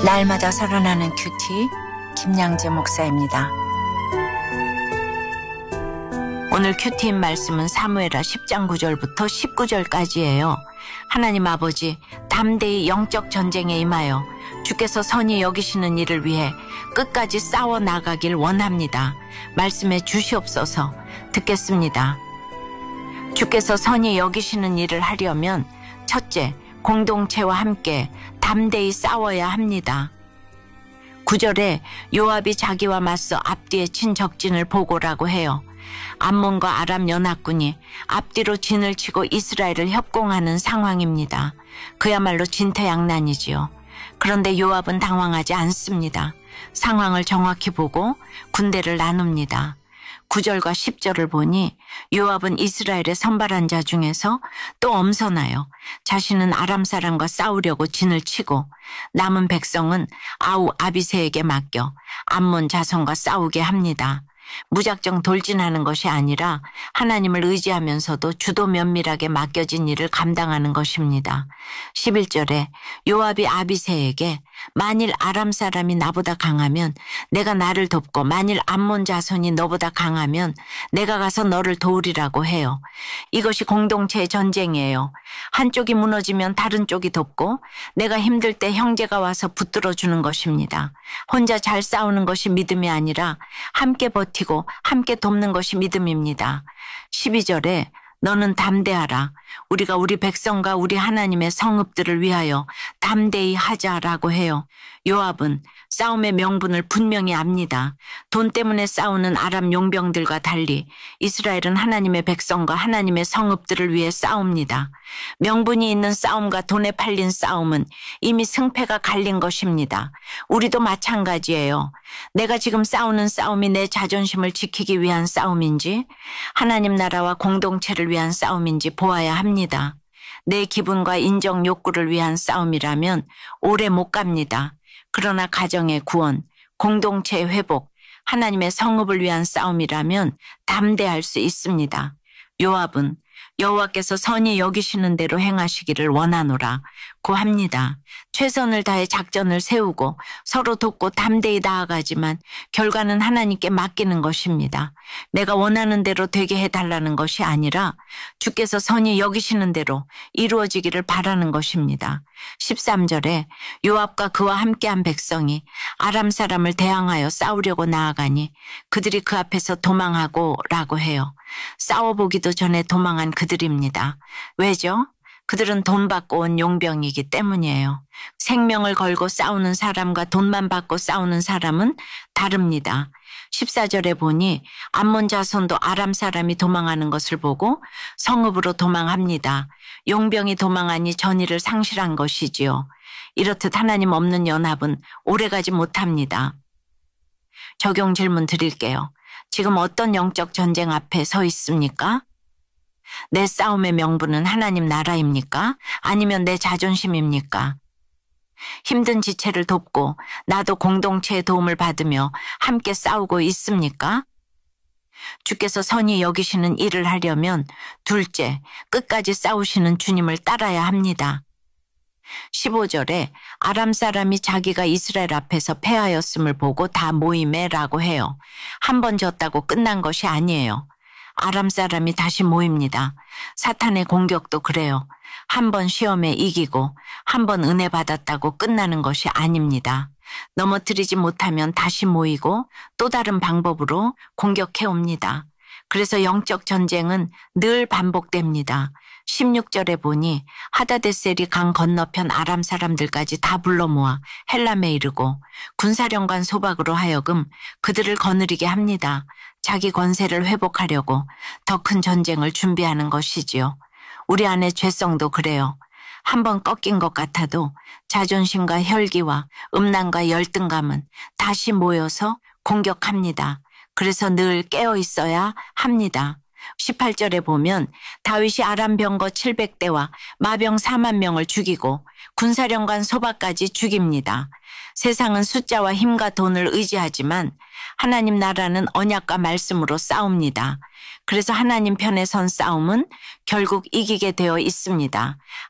날마다 살아나는 큐티 김양재 목사입니다. 오늘 큐티인 말씀은 사무엘하 10장 9절부터 19절까지예요. 하나님 아버지, 담대히 영적 전쟁에 임하여 주께서 선히 여기시는 일을 위해 끝까지 싸워 나가길 원합니다. 말씀해 주시옵소서. 듣겠습니다. 주께서 선히 여기시는 일을 하려면 첫째, 공동체와 함께 담대히 싸워야 합니다. 9절에 요압이 자기와 맞서 앞뒤에 친 적진을 보고라고 해요. 암몬과 아람 연합군이 앞뒤로 진을 치고 이스라엘을 협공하는 상황입니다. 그야말로 진퇴양난이지요. 그런데 요압은 당황하지 않습니다. 상황을 정확히 보고 군대를 나눕니다. 9절과 10절을 보니 요압은 이스라엘의 선발한 자 중에서 또 엄선하여 자신은 아람 사람과 싸우려고 진을 치고 남은 백성은 아우 아비새에게 맡겨 암몬 자손과 싸우게 합니다. 무작정 돌진하는 것이 아니라 하나님을 의지하면서도 주도 면밀하게 맡겨진 일을 감당하는 것입니다. 11절에 요압이 아비새에게 만일 아람 사람이 나보다 강하면 내가 나를 돕고 만일 암몬 자손이 너보다 강하면 내가 가서 너를 도우리라고 해요. 이것이 공동체의 전쟁이에요. 한쪽이 무너지면 다른 쪽이 돕고 내가 힘들 때 형제가 와서 붙들어 주는 것입니다. 혼자 잘 싸우는 것이 믿음이 아니라 함께 버티고 함께 돕는 것이 믿음입니다. 12절에 너는 담대하라. 우리가 우리 백성과 우리 하나님의 성읍들을 위하여 담대히 하자라고 해요. 요압은 싸움의 명분을 분명히 압니다. 돈 때문에 싸우는 아람 용병들과 달리 이스라엘은 하나님의 백성과 하나님의 성읍들을 위해 싸웁니다. 명분이 있는 싸움과 돈에 팔린 싸움은 이미 승패가 갈린 것입니다. 우리도 마찬가지예요. 내가 지금 싸우는 싸움이 내 자존심을 지키기 위한 싸움인지 하나님 나라와 공동체를 위한 싸움인지 보아야 합니다. 내 기분과 인정 욕구를 위한 싸움이라면 오래 못 갑니다. 그러나 가정의 구원, 공동체의 회복, 하나님의 성읍을 위한 싸움이라면 담대할 수 있습니다. 요압은 여호와께서 선히 여기시는 대로 행하시기를 원하노라 고합니다. 최선을 다해 작전을 세우고 서로 돕고 담대히 나아가지만 결과는 하나님께 맡기는 것입니다. 내가 원하는 대로 되게 해달라는 것이 아니라 주께서 선히 여기시는 대로 이루어지기를 바라는 것입니다. 13절에 요압과 그와 함께한 백성이 아람 사람을 대항하여 싸우려고 나아가니 그들이 그 앞에서 도망하고 라고 해요. 싸워보기도 전에 도망한 그들입니다. 왜죠? 그들은 돈 받고 온 용병이기 때문이에요. 생명을 걸고 싸우는 사람과 돈만 받고 싸우는 사람은 다릅니다. 14절에 보니 암몬 자손도 아람 사람이 도망하는 것을 보고 성읍으로 도망합니다. 용병이 도망하니 전의를 상실한 것이지요. 이렇듯 하나님 없는 연합은 오래가지 못합니다. 적용 질문 드릴게요. 지금 어떤 영적 전쟁 앞에 서 있습니까? 내 싸움의 명분은 하나님 나라입니까? 아니면 내 자존심입니까? 힘든 지체를 돕고 나도 공동체의 도움을 받으며 함께 싸우고 있습니까? 주께서 선히 여기시는 일을 하려면 둘째, 끝까지 싸우시는 주님을 따라야 합니다. 15절에 아람 사람이 자기가 이스라엘 앞에서 패하였음을 보고 다 모임에라고 해요. 한 번 졌다고 끝난 것이 아니에요. 아람 사람이 다시 모입니다. 사탄의 공격도 그래요. 한 번 시험에 이기고 한 번 은혜 받았다고 끝나는 것이 아닙니다. 넘어뜨리지 못하면 다시 모이고 또 다른 방법으로 공격해 옵니다. 그래서 영적 전쟁은 늘 반복됩니다. 16절에 보니 하다데셀이 강 건너편 아람 사람들까지 다 불러 모아 헬람에 이르고 군사령관 소박으로 하여금 그들을 거느리게 합니다. 자기 권세를 회복하려고 더 큰 전쟁을 준비하는 것이지요. 우리 안의 죄성도 그래요. 한번 꺾인 것 같아도 자존심과 혈기와 음란과 열등감은 다시 모여서 공격합니다. 그래서 늘 깨어 있어야 합니다. 18절에 보면 다윗이 아람 병거 700대와 마병 4만 명을 죽이고 군사령관 소박까지 죽입니다. 세상은 숫자와 힘과 돈을 의지하지만 하나님 나라는 언약과 말씀으로 싸웁니다. 그래서 하나님 편에 선 싸움은 결국 이기게 되어 있습니다.